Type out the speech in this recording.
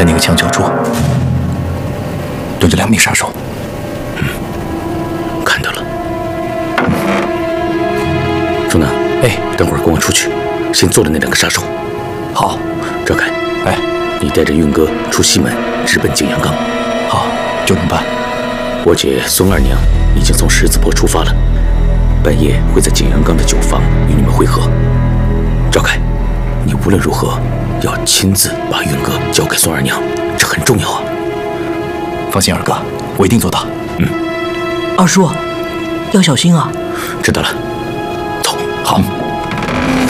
在那个墙角处蹲着2名杀手。 看到了。钟南，等会儿跟我出去，先做了那2个杀手。 好。 赵凯，你带着运哥出西门，直奔景阳冈。 好，就这么办。 我姐孙二娘已经从十字坡出发了，半夜会在景阳冈的酒坊与你们会合。赵凯，你无论如何要亲自把运哥交给孙二娘，这很重要啊。 放心，二哥，我一定做到。 二叔，要小心啊。 知道了，走。 好。